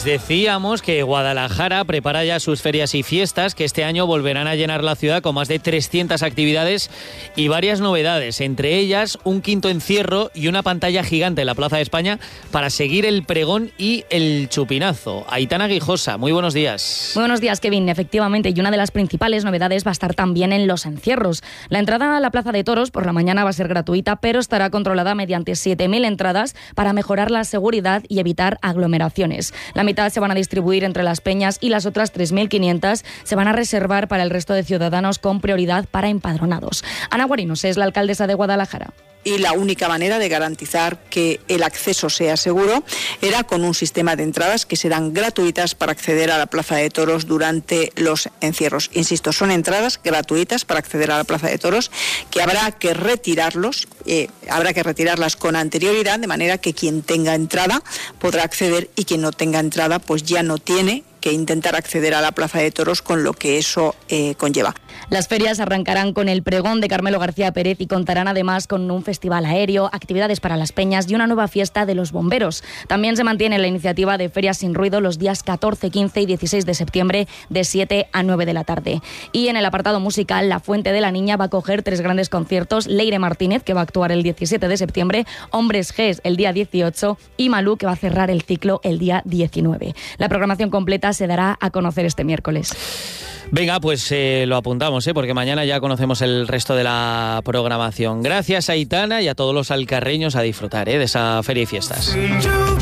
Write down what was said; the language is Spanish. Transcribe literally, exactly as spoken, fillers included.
decíamos que Guadalajara prepara ya sus ferias y fiestas, que este año volverán a llenar la ciudad con más de trescientas actividades y varias novedades, entre ellas un quinto encierro y una pantalla gigante en la Plaza de España para seguir el pregón y el chupinazo. Aitana Guijosa, muy buenos días. Muy buenos días, Kevin. Efectivamente, y una de las principales novedades va a estar también en los encierros. La entrada a la Plaza de Toros por la mañana va a ser gratuita, pero estará controlada mediante siete mil entradas para mejorar la seguridad y evitar aglomeraciones. La mitad se van a distribuir entre las peñas y las otras tres mil quinientas se van a reservar para el resto de ciudadanos con prioridad para empadronados. Ana Guarinos es la alcaldesa de Guadalajara. Y la única manera de garantizar que el acceso sea seguro era con un sistema de entradas que serán gratuitas para acceder a la Plaza de Toros durante los encierros. Insisto, son entradas gratuitas para acceder a la Plaza de Toros que habrá que retirarlos, eh, habrá que retirarlas con anterioridad, de manera que quien tenga entrada podrá acceder y quien no tenga entrada pues ya no tiene que intentar acceder a la Plaza de Toros, con lo que eso eh, conlleva. Las ferias arrancarán con el pregón de Carmelo García Pérez y contarán además con un festival aéreo, actividades para las peñas y una nueva fiesta de los bomberos. También se mantiene la iniciativa de Ferias sin Ruido los días catorce, quince y dieciséis de septiembre de siete a nueve de la tarde. Y en el apartado musical, La Fuente de la Niña va a coger tres grandes conciertos: Leire Martínez, que va a actuar el diecisiete de septiembre, Hombres G el día dieciocho y Malú, que va a cerrar el ciclo el día diecinueve. La programación completa se dará a conocer este miércoles. Venga, pues eh, lo apuntamos, ¿eh? porque mañana ya conocemos el resto de la programación. Gracias, Aitana, y a todos los alcarreños a disfrutar ¿eh? de esa feria y fiestas.